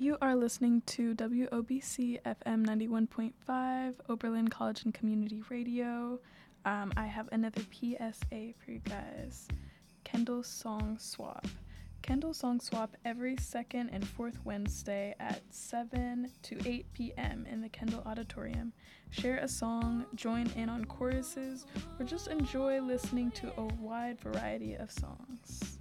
You are listening to WOBC FM 91.5, Oberlin College and Community Radio. I have another PSA for you guys. Kendall Song Swap. Kendall Song Swap every second and fourth Wednesday at 7 to 8 p.m. in the Kendall Auditorium. Share a song, join in on choruses, or just enjoy listening to a wide variety of songs.